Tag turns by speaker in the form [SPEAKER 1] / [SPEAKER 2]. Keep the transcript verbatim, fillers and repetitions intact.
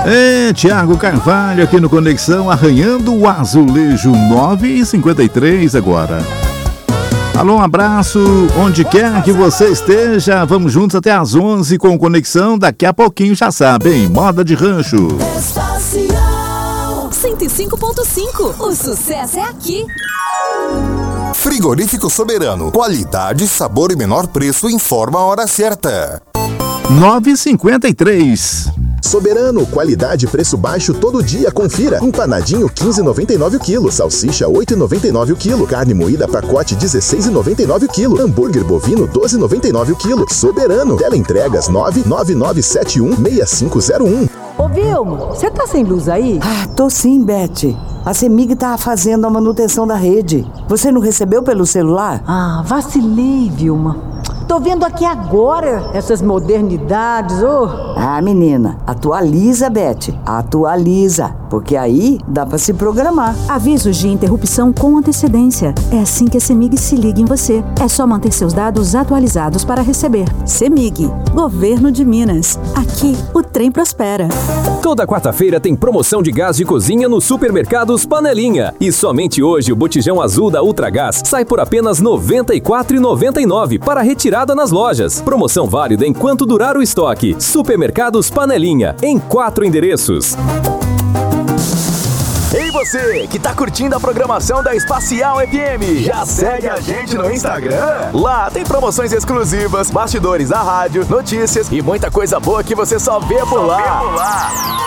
[SPEAKER 1] É, Tiago Carvalho aqui no Conexão, arranhando o azulejo, nove e cinquenta e três agora. Alô, um abraço, onde quer que você esteja, vamos juntos até às onze com Conexão, daqui a pouquinho já sabem, moda de rancho.
[SPEAKER 2] cento e cinco ponto cinco, o sucesso é aqui.
[SPEAKER 3] Frigorífico Soberano, qualidade, sabor e menor preço, informa a hora certa.
[SPEAKER 1] nove e cinquenta e três.
[SPEAKER 4] Soberano, qualidade e preço baixo todo dia, confira. Empanadinho quinze reais e noventa e nove o quilo, salsicha oito reais e noventa e nove o quilo, carne moída pacote dezesseis reais e noventa e nove o quilo, hambúrguer bovino doze reais e noventa e nove o quilo. Soberano, teleentregas nove nove nove sete um seis cinco zero um.
[SPEAKER 5] Ô Vilma, você tá sem luz aí?
[SPEAKER 6] Ah, tô sim, Beth. A CEMIG tá fazendo a manutenção da rede. Você não recebeu pelo celular?
[SPEAKER 5] Ah, vacilei, Vilma. Tô vendo aqui agora essas modernidades, ô. Oh.
[SPEAKER 6] Ah, menina, atualiza, Beth. Atualiza, porque aí dá pra se programar.
[SPEAKER 7] Avisos de interrupção com antecedência. É assim que a CEMIG se liga em você. É só manter seus dados atualizados para receber. CEMIG, Governo de Minas. Aqui, o trem prospera.
[SPEAKER 8] Toda quarta-feira tem promoção de gás de cozinha nos supermercados Panelinha. E somente hoje o botijão azul da Ultragás sai por apenas noventa e quatro reais e noventa e nove centavos para retirada nas lojas. Promoção válida enquanto durar o estoque. Supermercados Panelinha, em quatro endereços.
[SPEAKER 9] Ei você, que tá curtindo a programação da Espacial F M, já segue a gente no Instagram? Lá tem promoções exclusivas, bastidores da rádio, notícias e muita coisa boa que você só vê por lá.